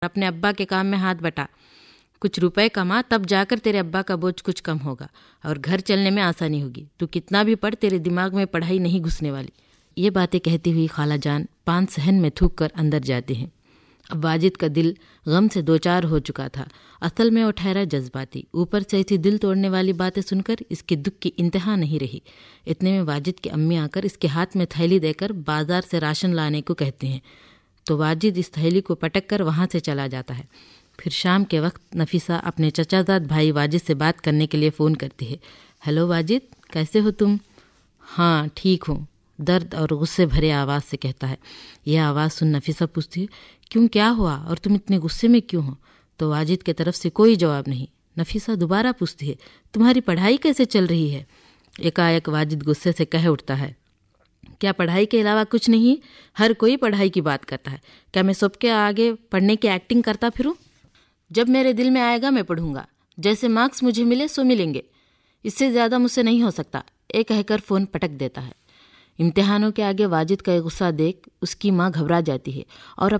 अपने अब्बा के काम में हाथ बटा, कुछ रुपए कमा, तब जाकर तेरे अब्बा का बोझ कुछ कम होगा और घर चलने में आसानी होगी। तू कितना भी पढ़, तेरे दिमाग में पढ़ाई नहीं घुसने वाली। ये बातें कहती हुई खाला जान पान सहन में थूक कर अंदर जाती हैं। अब वाजिद का दिल गम से दो चार हो चुका था। असल में वो ठहरा जज्बाती। ऊपर से ऐसी दिल तोड़ने वाली बातें सुनकर इसके दुख की इंतहा नहीं रही। इतने में वाजिद की अम्मी आकर इसके हाथ में थैली देकर बाजार से राशन लाने को कहते हैं, तो वाजिद इस थैली को पटक कर वहाँ से चला जाता है। फिर शाम के वक्त नफीसा अपने चचाजाद भाई वाजिद से बात करने के लिए फ़ोन करती है। हेलो वाजिद, कैसे हो तुम? हाँ ठीक हूँ, दर्द और गुस्से भरे आवाज़ से कहता है। यह आवाज़ सुन नफीसा पूछती है, क्यों, क्या हुआ और तुम इतने गुस्से में क्यों हो? तो वाजिद की तरफ से कोई जवाब नहीं। नफीसा दोबारा पूछती है, तुम्हारी पढ़ाई कैसे चल रही है? एकाएक वाजिद गुस्से से कह उठता है, क्या पढ़ाई के अलावा कुछ नहीं? हर कोई पढ़ाई की बात करता है। क्या मैं सबके आगे पढ़ने की एक्टिंग करता फिरूं? जब मेरे दिल में आएगा मैं पढ़ूंगा, जैसे मार्क्स मुझे मिले सो मिलेंगे, इससे ज़्यादा मुझसे नहीं हो सकता। ये कहकर फ़ोन पटक देता है। इम्तिहानों के आगे वाजिद का गुस्सा देख उसकी माँ घबरा जाती है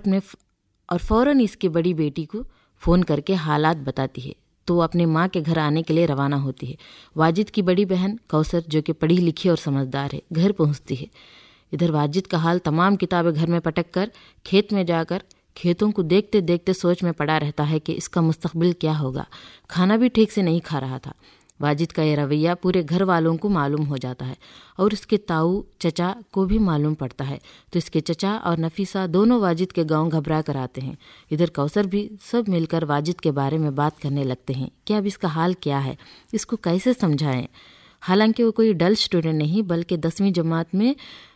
और फ़ौरन इसकी बड़ी बेटी को फ़ोन करके हालात बताती है। तो वो अपने माँ के घर आने के लिए रवाना होती है। वाजिद की बड़ी बहन कौसर, जो कि पढ़ी लिखी और समझदार है, घर पहुँचती है। इधर वाजिद का हाल तमाम किताबें घर में पटक कर खेत में जाकर खेतों को देखते देखते सोच में पड़ा रहता है कि इसका मुस्तकबिल क्या होगा। खाना भी ठीक से नहीं खा रहा था। वाजिद का यह रवैया पूरे घर वालों को मालूम हो जाता है और उसके ताऊ चचा को भी मालूम पड़ता है। तो इसके चचा और नफीसा दोनों वाजिद के गांव घबरा कर आते हैं। इधर कौसर भी सब मिलकर वाजिद के बारे में बात करने लगते हैं कि अब इसका हाल क्या है, इसको कैसे समझाएं। हालांकि वो कोई डल स्टूडेंट नहीं, बल्कि 10वीं जमात में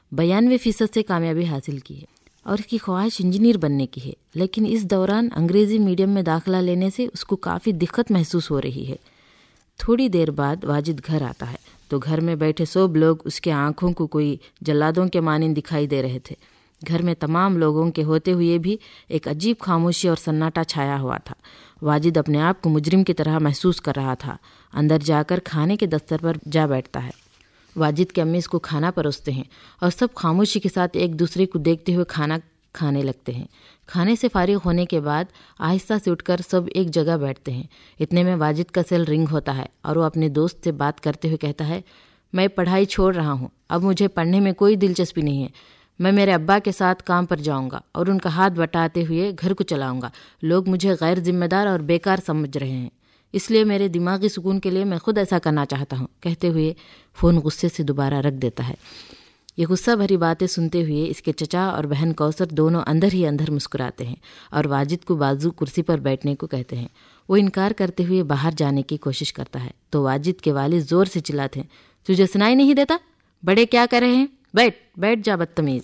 92% से कामयाबी हासिल की है और इसकी ख्वाहिश इंजीनियर बनने की है। लेकिन इस दौरान अंग्रेज़ी मीडियम में दाखिला लेने से उसको काफ़ी दिक्कत महसूस हो रही है। थोड़ी देर बाद वाजिद घर आता है तो घर में बैठे सब लोग उसके आंखों को कोई जल्लादों के मानिंद दिखाई दे रहे थे। घर में तमाम लोगों के होते हुए भी एक अजीब खामोशी और सन्नाटा छाया हुआ था। वाजिद अपने आप को मुजरिम की तरह महसूस कर रहा था। अंदर जाकर खाने के दस्तर पर जा बैठता है। वाजिद के अम्मी इसको खाना परोसते हैं और सब खामोशी के साथ एक दूसरे को देखते हुए खाना खाने लगते हैं। खाने से फारिग होने के बाद आहिस्ता से उठकर सब एक जगह बैठते हैं। इतने में वाजिद का सेल रिंग होता है और वो अपने दोस्त से बात करते हुए कहता है, मैं पढ़ाई छोड़ रहा हूँ, अब मुझे पढ़ने में कोई दिलचस्पी नहीं है। मैं मेरे अब्बा के साथ काम पर जाऊँगा और उनका हाथ बटाते हुए घर को चलाऊँगा। लोग मुझे गैर जिम्मेदार और बेकार समझ रहे हैं, इसलिए मेरे दिमागी सुकून के लिए मैं खुद ऐसा करना चाहता हूँ, कहते हुए फ़ोन गुस्से से दोबारा रख देता है। ये गुस्सा भरी बातें सुनते हुए इसके चचा और बहन कौसर दोनों अंदर ही अंदर मुस्कुराते हैं और वाजिद को बाजू कुर्सी पर बैठने को कहते हैं। वो इनकार करते हुए बाहर जाने की कोशिश करता है तो वाजिद के वालिद ज़ोर से चिल्लाते हैं, तुझे सुनाई नहीं देता? बड़े क्या कर रहे हैं? बैठ बैठ जा बदतमीज़।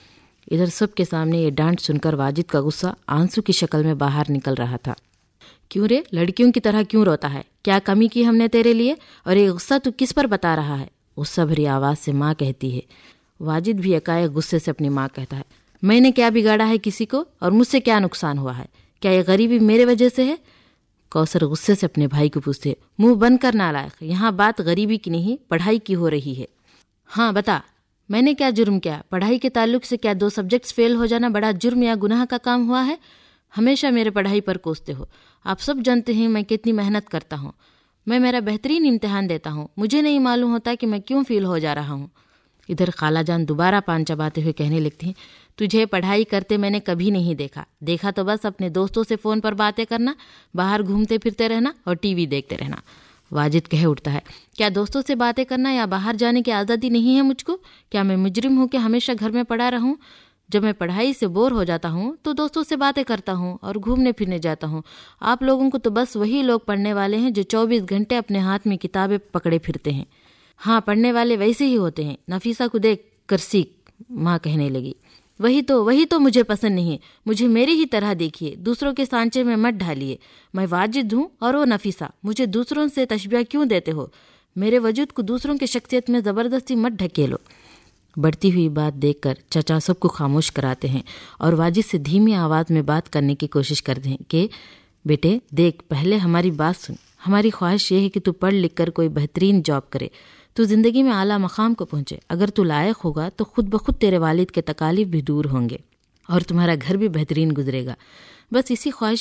इधर सबके सामने ये डांट सुनकर वाजिद का गुस्सा आंसू की शक्ल में बाहर निकल रहा था। क्यों रे, लड़कियों की तरह क्यों रोता है? क्या कमी की हमने तेरे लिए? और ये गुस्सा तू किस पर बता रहा है? गुस्सा भरी आवाज़ से माँ कहती है। वाजिद भी एकाएक गुस्से से अपनी माँ कहता है, मैंने क्या बिगाड़ा है किसी को, और मुझसे क्या नुकसान हुआ है? क्या ये गरीबी मेरे वजह से है? कौसर गुस्से से अपने भाई को पूछते है, मुंह बंद कर नालायक, यहाँ बात गरीबी की नहीं पढ़ाई की हो रही है। हाँ बता, मैंने क्या जुर्म किया? पढ़ाई के ताल्लुक से क्या 2 सब्जेक्ट्स फेल हो जाना बड़ा जुर्म या गुनाह का काम हुआ है? हमेशा मेरे पढ़ाई पर कोसते हो। आप सब जानते हैं मैं कितनी मेहनत करता हूँ। मैं मेरा बेहतरीन इम्तिहान देता हूँ, मुझे नहीं मालूम होता कि मैं क्यों फेल हो जा रहा हूँ। इधर खाला जान दोबारा पान चबाते हुए कहने लगती हैं, तुझे पढ़ाई करते मैंने कभी नहीं देखा तो बस अपने दोस्तों से फ़ोन पर बातें करना, बाहर घूमते फिरते रहना और टीवी देखते रहना। वाजिद कह उठता है, क्या दोस्तों से बातें करना या बाहर जाने की आज़ादी नहीं है मुझको? क्या मैं मुजरिम हूँ कि हमेशा घर में पड़ा रहूँ? जब मैं पढ़ाई से बोर हो जाता हूँ तो दोस्तों से बातें करता हूँ और घूमने फिरने जाता हूँ। आप लोगों को तो बस वही लोग पढ़ने वाले हैं जो 24 घंटे अपने हाथ में किताबें पकड़े फिरते हैं। हाँ, पढ़ने वाले वैसे ही होते हैं। नफीसा को देख कर सीख, माँ कहने लगी। वही तो मुझे पसंद नहीं। मुझे मेरी ही तरह देखिए, दूसरों के सांचे में मत ढालिए। मैं वाजिद हूँ और वो नफीसा। मुझे दूसरों से तशबिह क्यों देते हो? मेरे वजूद को दूसरों की शख्सियत में ज़बरदस्ती मत ढकेलो। बढ़ती हुई बात देखकर चचा सबको खामोश कराते हैं और वाजिद से धीमी आवाज़ में बात करने की कोशिश करते हैं कि बेटे देख, पहले हमारी बात सुन। हमारी ख्वाहिश ये है कि तू पढ़ लिख कर कोई बेहतरीन जॉब करे, तू ज़िंदगी में आला मकाम को पहुँचे। अगर तू लायक होगा तो खुद ब खुद तेरे वालिद के तकालीफ भी दूर होंगे और तुम्हारा घर भी बेहतरीन गुजरेगा। बस इसी ख्वाहिश